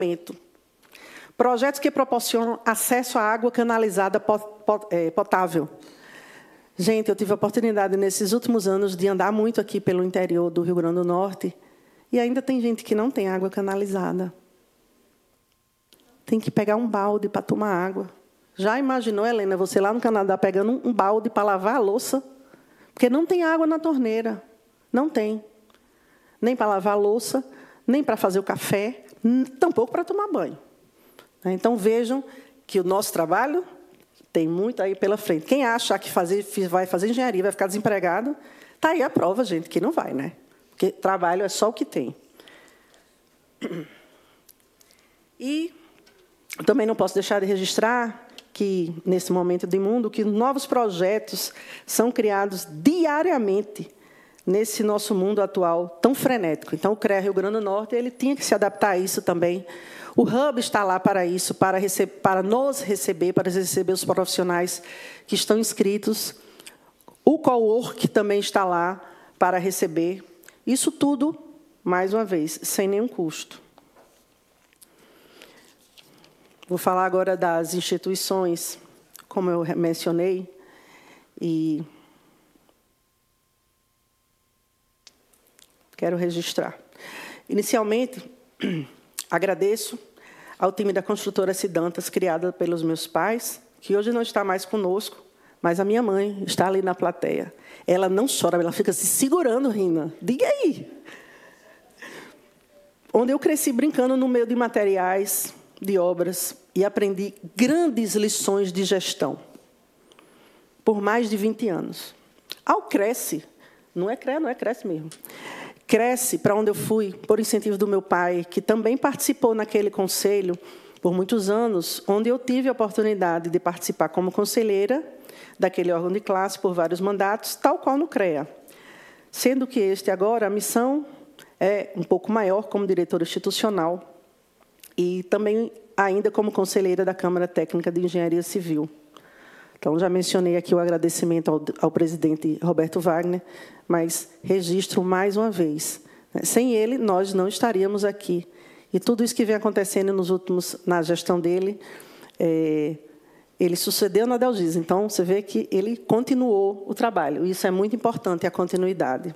Projetos que proporcionam acesso à água canalizada potável. Gente, eu tive a oportunidade, nesses últimos anos, de andar muito aqui pelo interior do Rio Grande do Norte, e ainda tem gente que não tem água canalizada. Tem que pegar um balde para tomar água. Já imaginou, Helena, você lá no Canadá pegando um balde para lavar a louça? Porque não tem água na torneira. Não tem. Nem para lavar a louça, nem para fazer o café, tampouco para tomar banho. Então, vejam que o nosso trabalho tem muito aí pela frente. Quem acha que vai fazer engenharia, vai ficar desempregado, está aí a prova, gente, que não vai, né? Porque trabalho é só o que tem. E também não posso deixar de registrar que, nesse momento do mundo, que novos projetos são criados diariamente nesse nosso mundo atual tão frenético. Então, o CREA Rio Grande do Norte ele tinha que se adaptar a isso também. O Hub está lá para isso, para nos receber, para receber os profissionais que estão inscritos. O Cowork também está lá para receber. Isso tudo, mais uma vez, sem nenhum custo. Vou falar agora das instituições, como eu mencionei, e quero registrar. Inicialmente, agradeço ao time da construtora Cidantas, criada pelos meus pais, que hoje não está mais conosco, mas a minha mãe está ali na plateia. Ela não chora, ela fica se segurando, Rina. Diga aí. Onde eu cresci brincando no meio de materiais, de obras, e aprendi grandes lições de gestão, por mais de 20 anos. Ao Cresce, não é Cresce mesmo, Cresce, para onde eu fui, por incentivo do meu pai, que também participou naquele conselho por muitos anos, onde eu tive a oportunidade de participar como conselheira daquele órgão de classe por vários mandatos, tal qual no CREA. Sendo que agora, a missão é um pouco maior como diretora institucional e também ainda como conselheira da Câmara Técnica de Engenharia Civil. Então, já mencionei aqui o agradecimento ao presidente Roberto Wagner, mas registro mais uma vez. Sem ele, nós não estaríamos aqui. E tudo isso que vem acontecendo na gestão dele, ele sucedeu na Dalgisa. Então, você vê que ele continuou o trabalho. Isso é muito importante, a continuidade.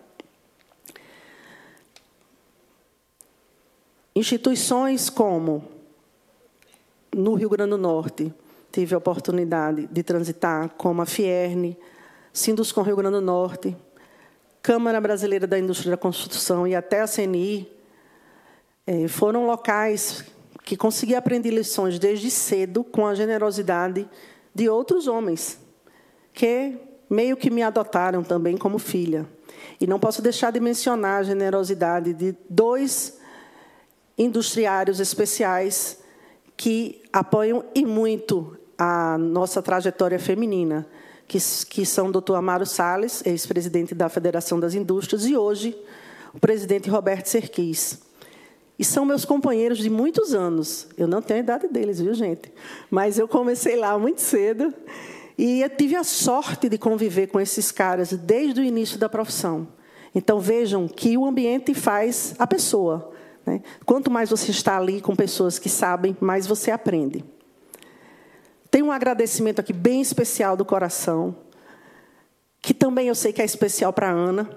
Instituições como, no Rio Grande do Norte, tive a oportunidade de transitar como a Fierne, Sinduscom Rio Grande do Norte, Câmara Brasileira da Indústria da Construção e até a CNI, foram locais que consegui aprender lições desde cedo com a generosidade de outros homens, que meio que me adotaram também como filha. E não posso deixar de mencionar a generosidade de 2 industriários especiais que apoiam e muito a nossa trajetória feminina, que são o doutor Amaro Salles, ex-presidente da Federação das Indústrias, e hoje o presidente Roberto Serquis. E são meus companheiros de muitos anos. Eu não tenho a idade deles, viu, gente? Mas eu comecei lá muito cedo e eu tive a sorte de conviver com esses caras desde o início da profissão. Então, vejam que o ambiente faz a pessoa, né? Quanto mais você está ali com pessoas que sabem, mais você aprende. Tem um agradecimento aqui bem especial do coração, que também eu sei que é especial para a Ana,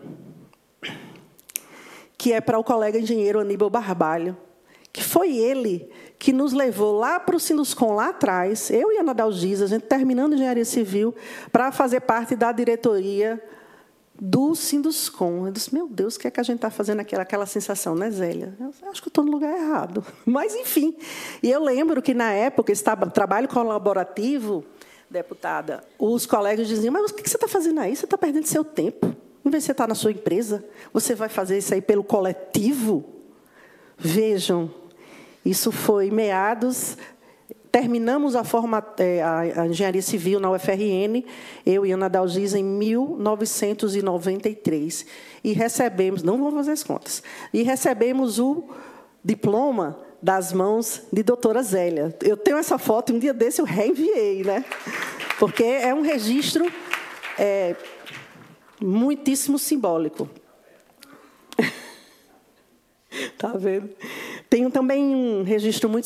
que é para o colega engenheiro Aníbal Barbalho, que foi ele que nos levou lá para o Sinduscom, lá atrás, eu e a Ana Dalgisa, a gente terminando engenharia civil, para fazer parte da diretoria do Sinduscom. Eu disse, meu Deus, o que é que a gente está fazendo aqui? Aquela sensação, né, Zélia? Eu acho que eu estou no lugar errado. Mas, enfim. E eu lembro que, na época, esse trabalho colaborativo, deputada, os colegas diziam, mas o que você está fazendo aí? Você está perdendo seu tempo. Em vez de você estar na sua empresa, você vai fazer isso aí pelo coletivo? Vejam, isso foi meados... Terminamos a engenharia civil na UFRN, eu e Ana Dalgisa, em 1993. E recebemos, não vou fazer as contas, e recebemos o diploma das mãos de doutora Zélia. Eu tenho essa foto, um dia desse eu reenviei, né? Porque é um registro muitíssimo simbólico. Tá vendo? Tenho também um registro muito